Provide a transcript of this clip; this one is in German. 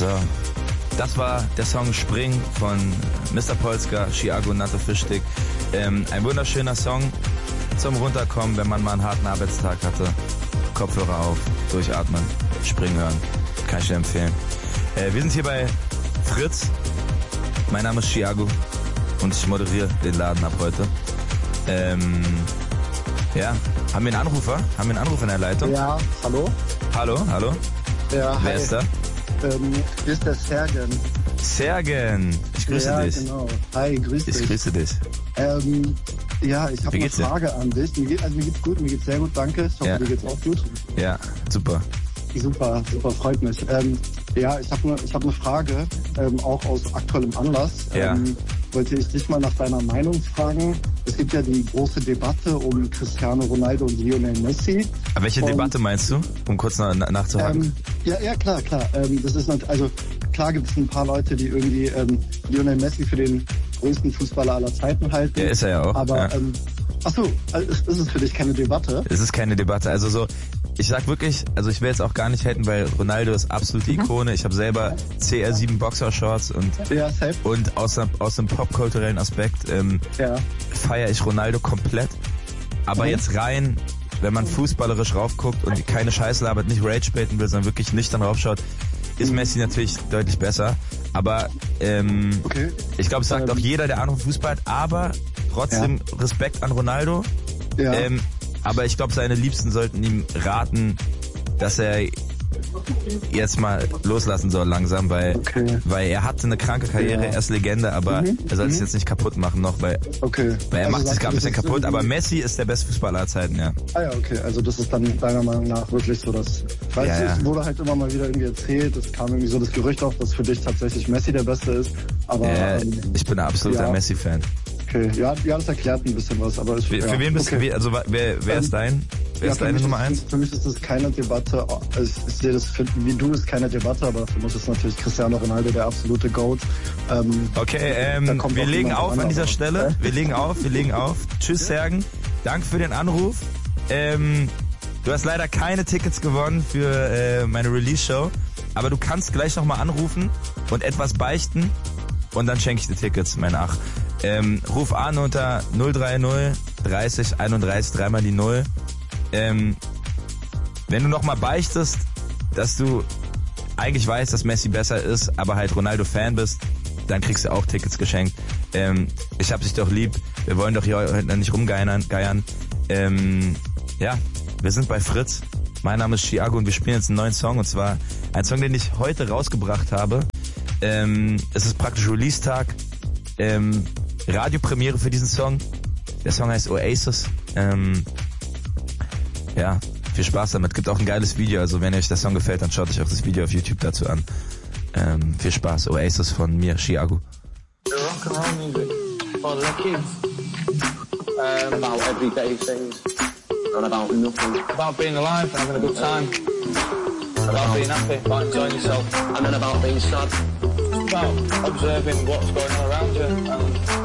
So, das war der Song Spring von Mr. Polska, Chiago, Natte Fischstick. Ein wunderschöner Song zum Runterkommen, wenn man mal einen harten Arbeitstag hatte. Kopfhörer auf, durchatmen, Spring hören. Kann ich dir empfehlen. Wir sind hier bei Fritz. Mein Name ist Chiago und ich moderiere den Laden ab heute. Ja, haben wir einen Anrufer? Haben wir einen Anrufer in der Leitung? Ja, hallo? Hallo? Ja, wer hi. ist da? Hier ist der Sergen. Sergen, ich grüße dich. Ja, genau. Hi, grüß dich. Ich grüße dich. Ja, ich habe eine Frage an dich. Mir geht's gut, mir geht's sehr gut, danke. Ich hoffe, dir geht's auch gut. Ja, super. Super, freut mich. Ja, ich habe eine Frage, auch aus aktuellem Anlass. Ja. Wollte ich dich mal nach deiner Meinung fragen. Es gibt ja die große Debatte um Cristiano Ronaldo und Lionel Messi. Aber welche Debatte meinst du, um kurz nachzuhaken? Ja, klar. Das ist also klar gibt es ein paar Leute, die irgendwie Lionel Messi für den größten Fußballer aller Zeiten halten. Ja, ist er ja auch. Aber ja. Achso, ist es für dich keine Debatte? Es ist keine Debatte. Also so, ich sag wirklich, also ich will jetzt auch gar nicht haten, weil Ronaldo ist absolute Ikone. Ich habe selber CR7 Boxershorts und aus einem popkulturellen Aspekt feiere ich Ronaldo komplett. Aber jetzt rein, wenn man fußballerisch raufguckt und keine Scheiße labert, nicht Rage-baiten will, sondern wirklich nüchtern raufschaut, ist Messi natürlich deutlich besser. Aber ich glaube, es sagt auch jeder, der Ahnung von Fußball hat, aber trotzdem Respekt an Ronaldo. Ja. Aber ich glaube, seine Liebsten sollten ihm raten, dass er jetzt mal loslassen soll langsam, weil er hatte eine kranke Karriere, er ist Legende, aber er soll es jetzt nicht kaputt machen noch, weil er macht sich gerade ein bisschen kaputt, aber Messi ist der beste Fußballer aller Zeiten, ja. Ah ja, okay, also das ist dann deiner Meinung nach wirklich so, dass, es wurde halt immer mal wieder irgendwie erzählt, es kam irgendwie so das Gerücht auf, dass für dich tatsächlich Messi der Beste ist, aber... ich bin ein absoluter Messi-Fan. Okay, ja, das erklärt ein bisschen was, aber... Für wen bist du, also wer ist dein... Wer ist deine Nummer 1? Für mich ist das keine Debatte. Ich sehe das, wie du, ist keine Debatte, aber für mich ist natürlich Cristiano Ronaldo der absolute GOAT. Wir legen auf an dieser Stelle. Wir legen auf. Tschüss, Sergen. Danke für den Anruf. Du hast leider keine Tickets gewonnen für meine Release-Show, aber du kannst gleich nochmal anrufen und etwas beichten und dann schenke ich dir Tickets, mein Ach. Ruf an unter 030 30 31 3 die 0. Wenn du nochmal beichtest, dass du eigentlich weißt, dass Messi besser ist, aber halt Ronaldo-Fan bist, dann kriegst du auch Tickets geschenkt. Ich hab dich doch lieb. Wir wollen doch hier heute nicht rumgeiern. Wir sind bei Fritz. Mein Name ist Chiago und wir spielen jetzt einen neuen Song, und zwar einen Song, den ich heute rausgebracht habe. Es ist praktisch Release-Tag. Radiopremiere für diesen Song. Der Song heißt Oasis. Viel Spaß damit. Gibt auch ein geiles Video, also wenn euch der Song gefällt, dann schaut euch auch das Video auf YouTube dazu an. Viel Spaß. Oasis von mir, Chiago. Rock'n'roll music for the kids. About everyday things and about nothing. About being alive and having a good time. About being happy, about enjoying yourself. And then about being sad. About observing what's going on around you and